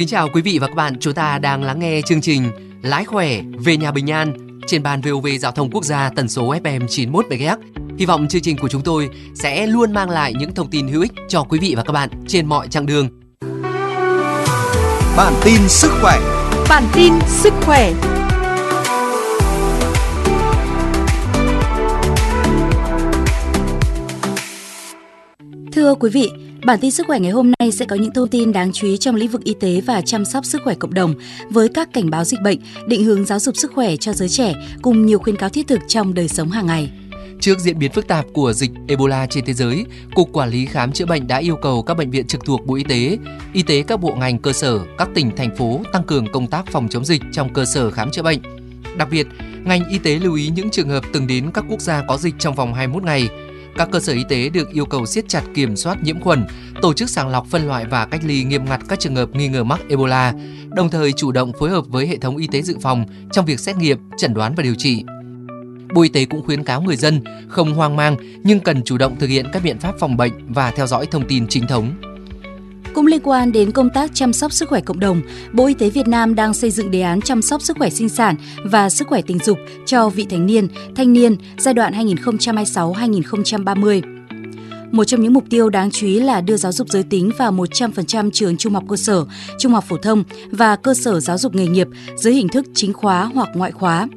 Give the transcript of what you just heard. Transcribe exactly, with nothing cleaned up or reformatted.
Kính chào quý vị và các bạn, chúng ta đang lắng nghe chương trình Lái khỏe về nhà bình an trên ban vê o vê Giao thông Quốc gia tần số ép em chín mươi mốt mê ga héc. Hy vọng chương trình của chúng tôi sẽ luôn mang lại những thông tin hữu ích cho quý vị và các bạn trên mọi chặng đường. Bản tin sức khỏe. Bản tin sức khỏe. Thưa quý vị, bản tin sức khỏe ngày hôm nay sẽ có những thông tin đáng chú ý trong lĩnh vực y tế và chăm sóc sức khỏe cộng đồng với các cảnh báo dịch bệnh, định hướng giáo dục sức khỏe cho giới trẻ cùng nhiều khuyến cáo thiết thực trong đời sống hàng ngày. Trước diễn biến phức tạp của dịch Ebola trên thế giới, Cục Quản lý Khám chữa bệnh đã yêu cầu các bệnh viện trực thuộc Bộ Y tế, y tế các bộ ngành cơ sở, các tỉnh, thành phố tăng cường công tác phòng chống dịch trong cơ sở khám chữa bệnh. Đặc biệt, ngành y tế lưu ý những trường hợp từng đến các quốc gia có dịch trong vòng hai mươi mốt ngày. Các cơ sở y tế được yêu cầu siết chặt kiểm soát nhiễm khuẩn, tổ chức sàng lọc, phân loại và cách ly nghiêm ngặt các trường hợp nghi ngờ mắc Ebola, đồng thời chủ động phối hợp với hệ thống y tế dự phòng trong việc xét nghiệm, chẩn đoán và điều trị. Bộ Y tế cũng khuyến cáo người dân không hoang mang nhưng cần chủ động thực hiện các biện pháp phòng bệnh và theo dõi thông tin chính thống. Cũng liên quan đến công tác chăm sóc sức khỏe cộng đồng, Bộ Y tế Việt Nam đang xây dựng đề án chăm sóc sức khỏe sinh sản và sức khỏe tình dục cho vị thành niên, thanh niên giai đoạn hai nghìn không trăm hai mươi sáu đến hai nghìn không trăm ba mươi. Một trong những mục tiêu đáng chú ý là đưa giáo dục giới tính vào một trăm phần trăm trường trung học cơ sở, trung học phổ thông và cơ sở giáo dục nghề nghiệp dưới hình thức chính khóa hoặc ngoại khóa.